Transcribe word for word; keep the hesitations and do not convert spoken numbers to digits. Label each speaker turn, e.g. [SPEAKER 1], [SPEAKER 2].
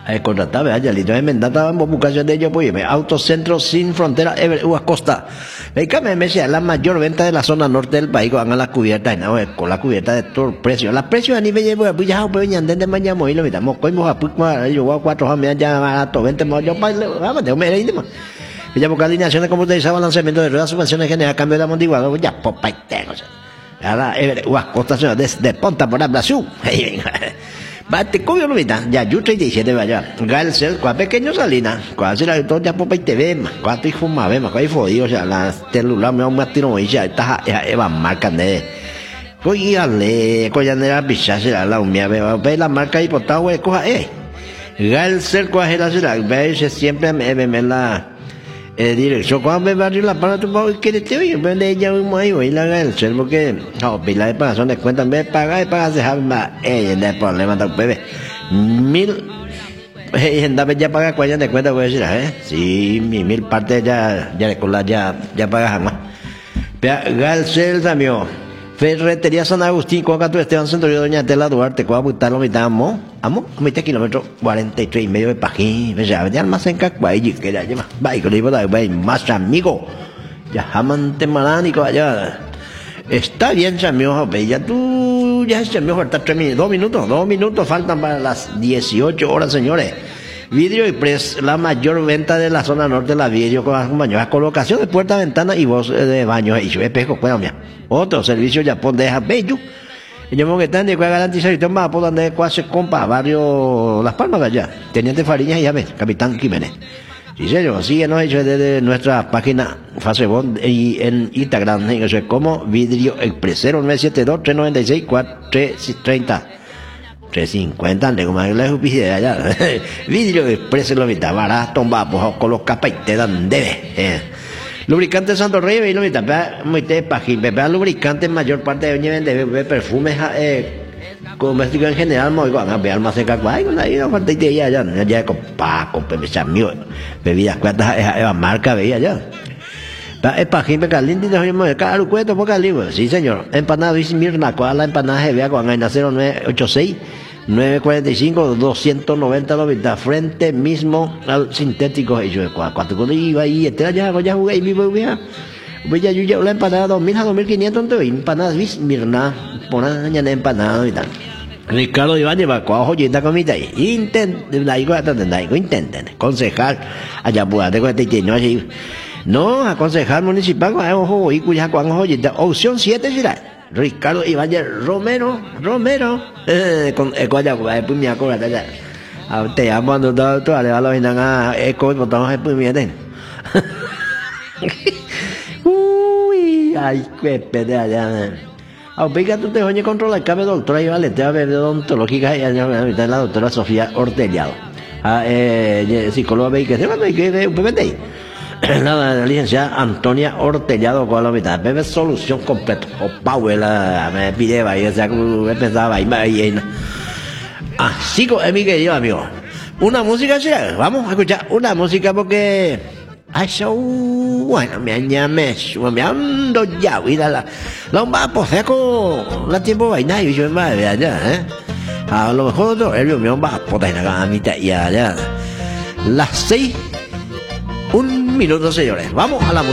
[SPEAKER 1] Eh, contrataba, ya le doy mendata en buscación de ellos, pues, Autocentro Sin Frontera, Ever, Uvas Costa. Veícame, me decía, la mayor venta de la zona norte del país, con la cubierta, no, con la cubierta de todo el precio. Los precios a nivel de, pues, ya, pues, ya, de mañana, y lo miramos, coimos a Pucma, yo voy a cuatro, jamás, ya, barato, veinte, yo, vamos, te me reí, ya, porque alineaciones computarizadas, lanzamiento de ruedas, subvenciones generales, cambio de la mondiguada, ya, popa y tengo, ahora, Ever, Uvas Costa, desde Ponta, por Brasil. Bate cubio lo mitad, ya yo treinta y siete vaya. Galcel, cuál pequeño Salina, cuál será todo ya popa y te ve, cuál te fuma ve, cuál fodido, o sea, la celular me va a tirar y ya está eva marca de. Coyale, coyanera picha será la umia ve, ve la marca y potá güey, coja eh. Galcel cuál era será, ve siempre me me la eh dirección cuando me va a abrir la para tu pavo que te oye, vende ella un ahí güey la Galcel porque no pila de pagación de cuenta me paga y paga se jamás eh no hay problema tampoco bebé mil eh anda ya paga cuál de cuenta voy a decir eh sí mi mil parte ya ya con la ya ya paga jamás Galcel también Ferretería San Agustín, Coca, tu Esteban Centurio, Doña Tela Duarte, Coa, Butar, Lomita, Amo, Amo, mitad kilómetro, cuarenta y tres y medio de Pajín, ya, ya más en Cacuay, que ya lleva, va, y con el va, más amigo, ya, amante malánico, allá, está bien, chamio, ya tú, ya, chamio, falta tres minutos, dos minutos, dos minutos faltan para las dieciocho horas, señores. Vidrio Express, la mayor venta de la zona norte de la vidrio con acompañados, colocación de puerta, ventana y voz de baño y yo espejo, bueno, mira. Otro servicio Japón de bello. Y yo me están de cuál garantizar y toma por donde cuál se compa, barrio Las Palmas de allá. Teniente Fariñas y Llaves, Capitán Jiménez. Sí, señor, síguenos desde nuestra página Facebook y en Instagram, eso es como Vidrio Express, cero nueve siete dos, tres nueve seis, cuatro tres tres cero. tres cincuenta, de como la justicia allá. Vidrio Express lo mitad, barato, va, con los capas y te dan debe. Eh. Lubricante Santo Rey, y lo mitad, muy te pajín, bebé, lubricante mayor parte de doña vende, bebé, perfumes, eh, doméstico en general, muy guay, bebé, almacén cacuay, con ahí no falta y ya, ya, ya, con pa, con bebé, mío, bebidas, cuántas, esa marca veía ya. Es pajín, caliente, y nos caro cuento, poca libro, sí, señor. Empanada Mirna, ¿cuál la empanada de vea con Aina cero nueve ocho seis? nueve cuarenta y cinco, doscientos noventa noventa, frente mismo al sintético. Y yo, cuatro con iba ahí, este ya, ya jugué y vivo, vea. Voy a yo la empanada dos mil a dos mil quinientos, entonces, empanadas Mirna, ponan ya empanada y tal. Ricardo Iván lleva cuatro joyitas comida ahí. Intenten, la digo, intenten, concejal, allá, pues, de cuenta y no así. No, aconsejal municipal, ojo, y cuya cuando joyita, opción siete será. Ricardo Ibáñez Romero, Romero, eh, con Ecoya, pues mi acuerdo, te amo cuando todo, todo, le va a los a Eco, y botamos el pimiento. Uy, ay, qué pede allá. Aunque tú te oye controlar el cambio, doctora, y vale, te va a ver de odontológica, y la doctora Sofía Ortellado. Ah, eh, psicóloga, ve que se va a ver que un pimiento. La, la licenciada Antonia Ortellado con la mitad, bebe solución completa. O Power, la me pide, y o sea, que pensaba, y así con mi querido amigo. Una música, ¿sí? Vamos a escuchar una música porque. Ay, so, bueno, me añame, me ando ya, y la, la, la, va, pues, seco, la tiempo vaina, y yo me voy allá, ¿eh? A lo mejor, no, el mío va, pues, a mitad, y allá. Las seis. Un minuto, señores. Vamos a la música.